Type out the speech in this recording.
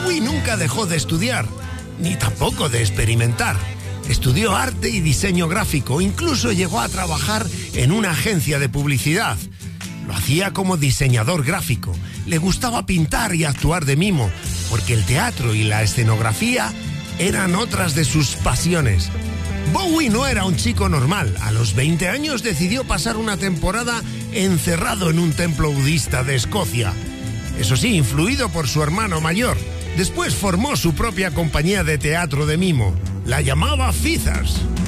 Bowie nunca dejó de estudiar, ni tampoco de experimentar. Estudió arte y diseño gráfico, incluso llegó a trabajar en una agencia de publicidad. Lo hacía como diseñador gráfico. Le gustaba pintar y actuar de mimo, porque el teatro y la escenografía eran otras de sus pasiones. Bowie no era un chico normal. A los 20 años decidió pasar una temporada encerrado en un templo budista de Escocia. Eso sí, influido por su hermano mayor. Después formó su propia compañía de teatro de mimo. La llamaba Feathers.